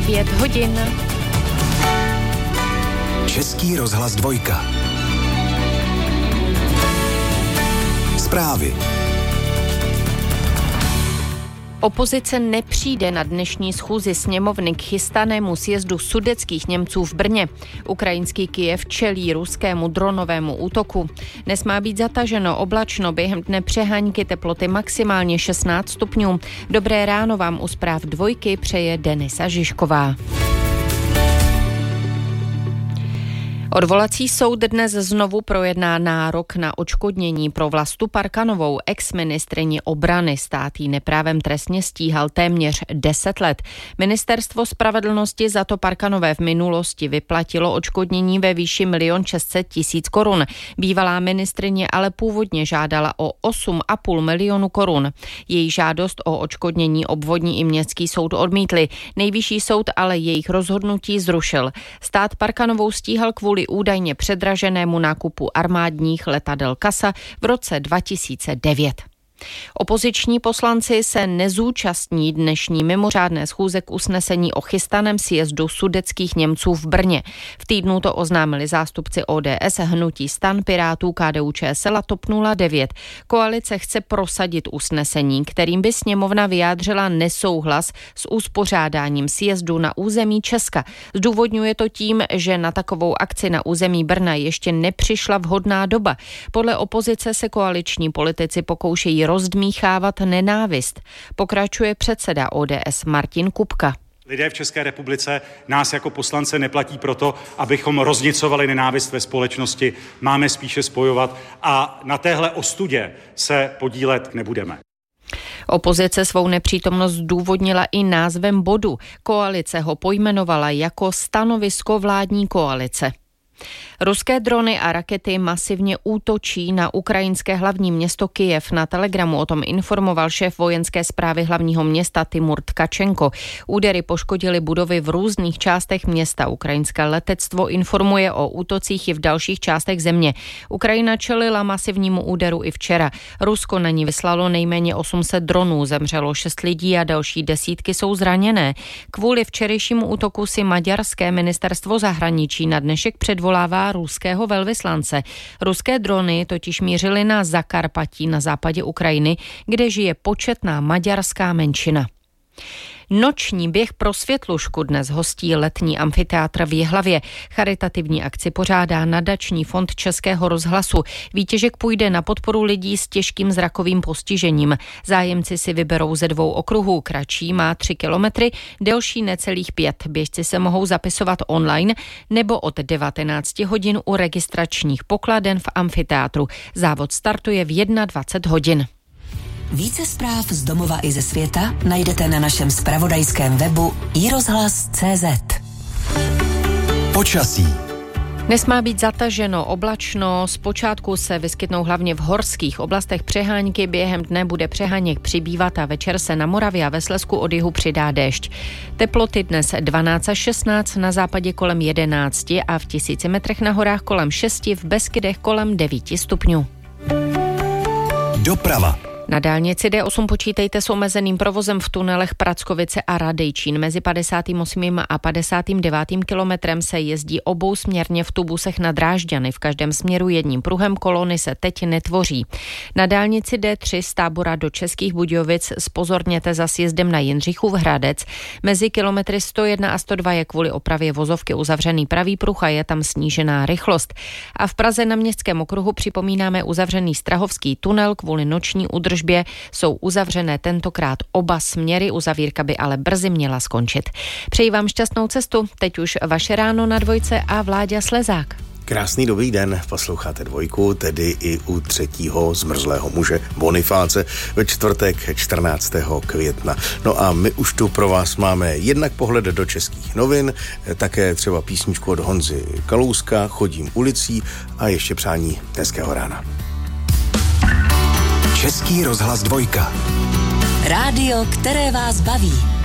9 hodin. Český rozhlas 2. Zprávy. Opozice nepřijde na dnešní schůzi sněmovny k chystanému sjezdu sudetských Němců v Brně. Ukrajinský Kyjev čelí ruskému dronovému útoku. Dnes má být zataženo, oblačno, během dne přehánky, teploty maximálně 16 stupňů. Dobré ráno vám u zpráv 2 přeje Denisa Žižková. Odvolací soud dnes znovu projedná nárok na odškodnění pro Vlastu Parkanovou, exministryni obrany. Stát jí neprávem trestně stíhal téměř 10 let. Ministerstvo spravedlnosti za to Parkanové v minulosti vyplatilo odškodnění ve výši 1 600 000 korun. Bývalá ministryně ale původně žádala o 8,5 milionu korun. Její žádost o odškodnění obvodní i městský soud odmítli. Nejvyšší soud ale jejich rozhodnutí zrušil. Stát Parkanovou stíhal kvůli údajně předraženému nákupu armádních letadel Casa v roce 2009. Opoziční poslanci se nezúčastní dnešní mimořádné schůze k usnesení o chystaném sjezdu sudetských Němců v Brně. V týdnu to oznámili zástupci ODS, hnutí STAN, Pirátů, KDU-ČSL a TOP 09. Koalice chce prosadit usnesení, kterým by sněmovna vyjádřila nesouhlas s uspořádáním sjezdu na území Česka. Zdůvodňuje to tím, že na takovou akci na území Brna ještě nepřišla vhodná doba. Podle opozice se koaliční politici pokoušejí rozdmíchávat nenávist. Pokračuje předseda ODS Martin Kupka. Lidé v České republice nás jako poslance neplatí proto, abychom roznicovali nenávist ve společnosti. Máme spíše spojovat a na téhle ostudě se podílet nebudeme. Opozice svou nepřítomnost zdůvodnila i názvem bodu. Koalice ho pojmenovala jako stanovisko vládní koalice. Ruské drony a rakety masivně útočí na ukrajinské hlavní město Kyjev. Na Telegramu o tom informoval šéf vojenské správy hlavního města Timur Tkačenko. Údery poškodily budovy v různých částech města. Ukrajinské letectvo informuje o útocích i v dalších částech země. Ukrajina čelila masivnímu úderu i včera. Rusko na ní vyslalo nejméně 800 dronů, zemřelo 6 lidí a další desítky jsou zraněné. Kvůli včerejšímu útoku si maďarské ministerstvo zahraničí na dnešek předvolává ruského velvyslance. Ruské drony totiž mířily na Zakarpatí na západě Ukrajiny, kde žije početná maďarská menšina. Noční běh pro Světlušku dnes hostí letní amfiteátr v Jihlavě. Charitativní akci pořádá nadační fond Českého rozhlasu. Výtěžek půjde na podporu lidí s těžkým zrakovým postižením. Zájemci si vyberou ze 2 okruhů. Kratší má 3 kilometry, delší necelých 5. Běžci se mohou zapisovat online nebo od 19 hodin u registračních pokladen v amfiteátru. Závod startuje v 21 hodin. Více zpráv z domova i ze světa najdete na našem zpravodajském webu iRozhlas.cz. Počasí. Dnes má být zataženo, oblačno, zpočátku se vyskytnou hlavně v horských oblastech přehánky, během dne bude přeháněk přibývat a večer se na Moravě a ve Slezsku od jihu přidá déšť. Teploty dnes 12 až 16, na západě kolem 11 a v 1000 metrech na horách kolem 6, v Beskydech kolem 9 stupňů. Doprava. Na dálnici D8 počítejte s omezeným provozem v tunelech Prackovice a Radejčín. Mezi 58. a 59. kilometrem se jezdí obousměrně v tubusech na Drážďany. V každém směru jedním pruhem, kolony se teď netvoří. Na dálnici D3 z Tábora do Českých Budějovic zpozorněte za sjezdem na Jindřichův Hradec. Mezi kilometry 101 a 102 je kvůli opravě vozovky uzavřený pravý pruh a je tam snížená rychlost. A v Praze na Městském okruhu připomínáme uzavřený Strahovský tunel kvůli noční údržbě. Jsou uzavřené tentokrát oba směry, uzavírka by ale brzy měla skončit. Přeji vám šťastnou cestu, teď už vaše ráno na 2 a Vláďa Slezák. Krásný dobrý den, posloucháte 2, tedy i u 3. zmrzlého muže Bonifáce ve čtvrtek 14. května. No a my už tu pro vás máme jednak pohled do českých novin, také třeba písničku od Honzy Kalouska, Chodím ulicí a ještě přání hezkého rána. Český rozhlas 2. Rádio, které vás baví.